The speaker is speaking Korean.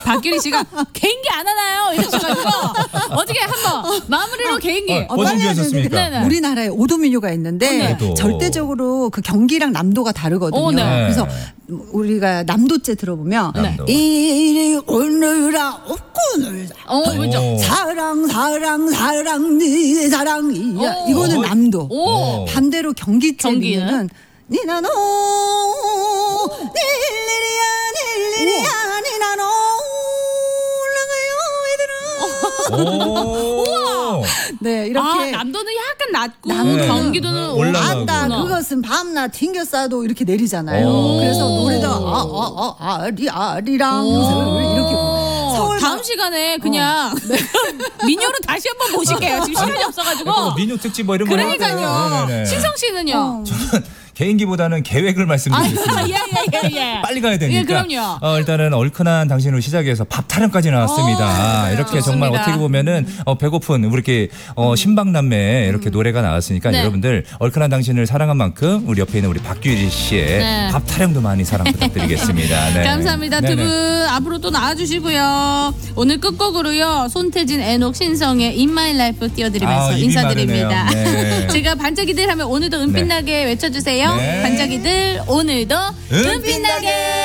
박규리 씨가 개인기 안 하나요? 이러셔가지고 어떻게 한번 마무리로 개인기. 뭐 준비하셨습니까? 네네. 우리나라에 오도민요가 있는데 오도. 절대적으로 그 경기랑 남도가 다르거든요. 네. 그래서 우리가 남도째 들어보면 남도. 이리 오늘아 없구늘다 그렇죠. 사랑 사랑 사랑 네 사랑이야 오. 이거는 남도. 오. 반대로 경기째 경기는? 민요는 니나노 닐리리야 니나노 올라가요 얘들아. 오. 네 이렇게 남도는 약간 낮고 남도. 경기도는 올라가고. 안다 올라가구나. 그것은 밤낮 튕겨 싸도 이렇게 내리잖아요. 오. 그래서 노래가 아리랑 이렇게 서울 다음 시간에 그냥 민요로 다시 한번 모실게요. 지금 시간이 없어가지고. 민요 특집 뭐 이런 거 해야 돼요. 그러니까요. 네네네. 신성 씨는요? 개인기보다는 계획을 말씀드리겠습니다. 예. 빨리 가야 되니까. 예, 그럼요. 일단은 얼큰한 당신으로 시작해서 밥 타령까지 나왔습니다. 이렇게 좋습니다. 정말 어떻게 보면은 배고픈 우리 이렇게 신방남매 이렇게 노래가 나왔으니까 네. 여러분들 얼큰한 당신을 사랑한 만큼 우리 옆에 있는 우리 박규리 씨의 네. 밥 타령도 많이 사랑 부탁드리겠습니다. 네. 감사합니다. 두 네네. 분 앞으로 또 나와주시고요. 오늘 끝곡으로요. 손태진, 애녹, 신성의 In My Life 띄워드리면서 입이 인사드립니다. 마르네요. 네. 제가 반짝이들 하면 오늘도 은빛나게 외쳐주세요. 네. 반짝이들 오늘도 은빛나게.